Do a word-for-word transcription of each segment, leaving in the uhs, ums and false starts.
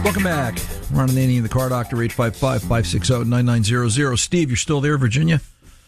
Welcome back. Ron Ananian, the Car Doctor, eight five five, five six zero, nine nine zero zero. Steve, you're still there, Virginia?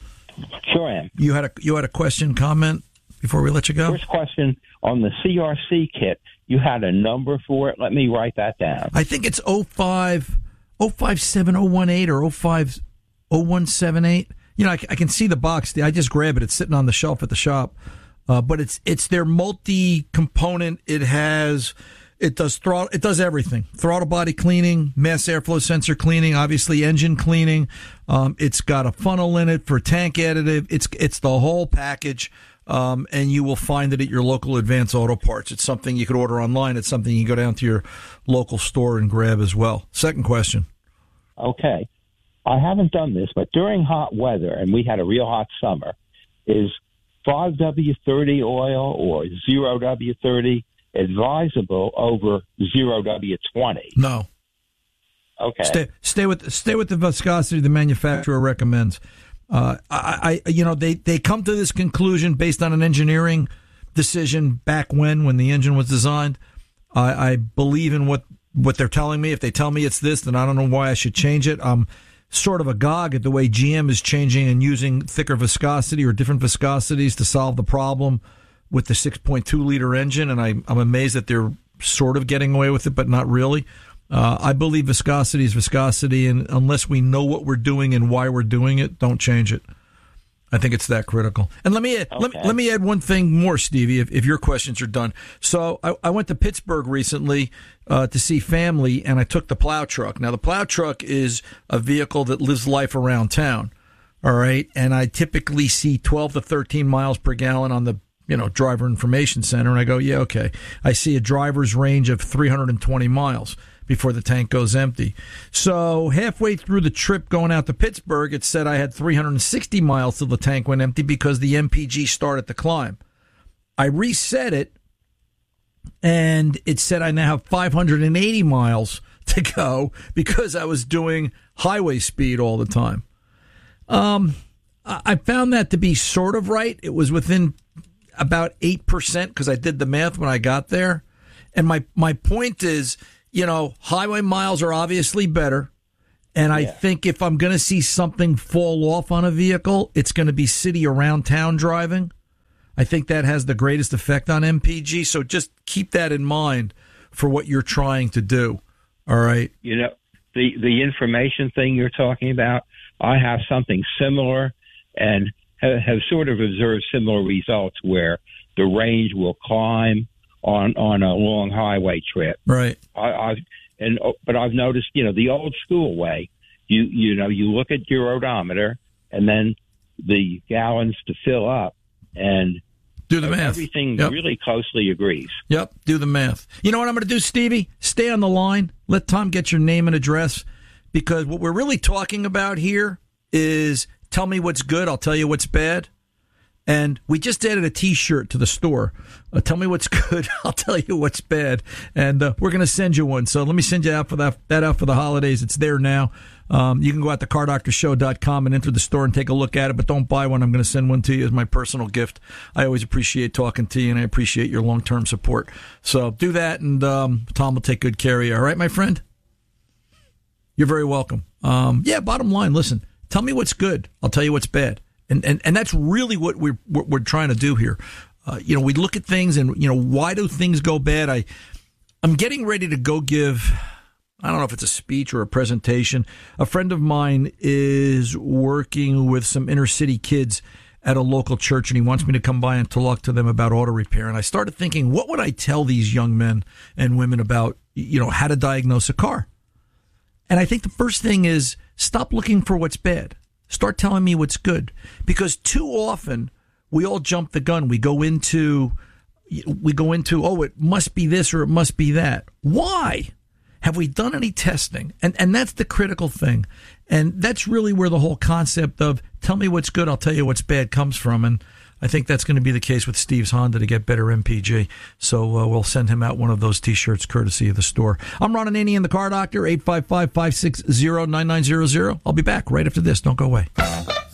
Sure am. You had a you had a question, comment before we let you go? First question, on the C R C kit, you had a number for it. Let me write that down. I think it's oh five, oh five seven oh one eight or oh five oh one seven eight. You know, I, I can see the box. I just grab it. It's sitting on the shelf at the shop. Uh, but it's it's their multi-component. It has... It does throttle. It does everything: throttle body cleaning, mass airflow sensor cleaning, obviously engine cleaning. Um, it's got a funnel in it for tank additive. It's it's the whole package, um, and you will find it at your local Advance Auto Parts. It's something you could order online. It's something you can go down to your local store and grab as well. Second question. Okay, I haven't done this, but during hot weather, and we had a real hot summer, is five W thirty oil or zero W thirty advisable over zero W twenty? No. Okay. Stay, stay with stay with the viscosity the manufacturer recommends. Uh, I, I, you know, they, they come to this conclusion based on an engineering decision back when when the engine was designed. I, I believe in what what they're telling me. If they tell me it's this, then I don't know why I should change it. I'm sort of agog at the way G M is changing and using thicker viscosity or different viscosities to solve the problem with the six point two liter engine, and I, I'm amazed that they're sort of getting away with it, but not really. Uh, I believe viscosity is viscosity, and unless we know what we're doing and why we're doing it, don't change it. I think it's that critical. And let me add, okay. let, let me add one thing more, Stevie, if, if your questions are done. So I, I went to Pittsburgh recently uh, to see family, and I took the plow truck. Now, the plow truck is a vehicle that lives life around town, all right? And I typically see twelve to thirteen miles per gallon on the you know, driver information center. And I go, yeah, okay. I see a driver's range of three hundred twenty miles before the tank goes empty. So halfway through the trip going out to Pittsburgh, it said I had three hundred sixty miles till the tank went empty because the M P G started to climb. I reset it, and it said I now have five hundred eighty miles to go because I was doing highway speed all the time. Um, I found that to be sort of right. It was within about eight percent because I did the math when I got there. And my, my point is, you know, highway miles are obviously better. And I yeah. think if I'm going to see something fall off on a vehicle, it's going to be city around town driving. I think that has the greatest effect on M P G. So just keep that in mind for what you're trying to do. All right. You know, the, the information thing you're talking about, I have something similar and have sort of observed similar results where the range will climb on, on a long highway trip. Right. I, I've and but I've noticed, you know, the old school way. You you know, you look at your odometer and then the gallons to fill up, and do the math. Everything yep. really closely agrees. Yep. Do the math. You know what I'm going to do, Stevie? Stay on the line. Let Tom get your name and address, because what we're really talking about here is. Tell me what's good, I'll tell you what's bad. And we just added a T-shirt to the store. Uh, tell me what's good, I'll tell you what's bad. And uh, we're going to send you one. So let me send you out for that, that out for the holidays. It's there now. Um, you can go out to car doctor show dot com and enter the store and take a look at it. But don't buy one. I'm going to send one to you as my personal gift. I always appreciate talking to you, and I appreciate your long-term support. So do that, and um, Tom will take good care of you. All right, my friend? You're very welcome. Um, yeah, bottom line, listen. Tell me what's good. I'll tell you what's bad. And and, and that's really what we're, what we're trying to do here. Uh, you know, we look at things and, you know, why do things go bad? I, I'm getting ready to go give, I don't know if it's a speech or a presentation. A friend of mine is working with some inner city kids at a local church, and he wants me to come by and talk to them about auto repair. And I started thinking, what would I tell these young men and women about, you know, how to diagnose a car? And I think the first thing is, stop looking for what's bad. Start telling me what's good. Because too often we all jump the gun. We go into, we go into, oh, it must be this or it must be that. Why? Have we done any testing? And and that's the critical thing. And that's really where the whole concept of tell me what's good, I'll tell you what's bad comes from. And I think that's going to be the case with Steve's Honda to get better M P G. So uh, we'll send him out one of those T-shirts courtesy of the store. I'm Ron Ananian, the Car Doctor, eight five five, five six zero, nine nine zero zero. I'll be back right after this. Don't go away.